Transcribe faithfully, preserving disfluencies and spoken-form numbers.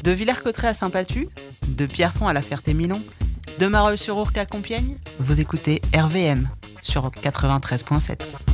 De Villers-Cotterêts à Saint-Patu, de Pierrefonds à la Ferté-Milon, de Marolles-sur-Ourcq à Compiègne, vous écoutez R V M sur quatre-vingt-treize virgule sept.